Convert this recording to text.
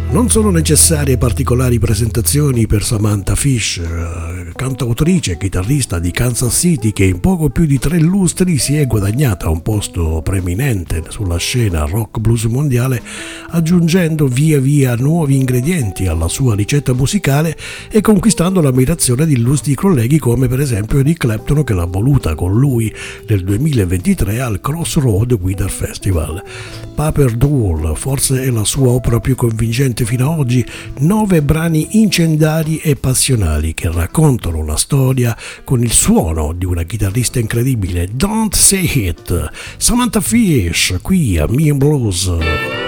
Non sono necessarie particolari presentazioni per Samantha Fish, cantautrice e chitarrista di Kansas City che in poco più di 3 lustri si è guadagnata un posto preeminente sulla scena rock blues mondiale, aggiungendo via via nuovi ingredienti alla sua ricetta musicale e conquistando l'ammirazione di illustri colleghi come per esempio Eric Clapton, che l'ha voluta con lui nel 2023 al Crossroad Guitar Festival. Paper Doll forse è la sua opera più convincente fino ad oggi, 9 brani incendiari e passionali che raccontano una storia con il suono di una chitarrista incredibile. Don't Say It, Samantha Fish, qui a Me and Blues.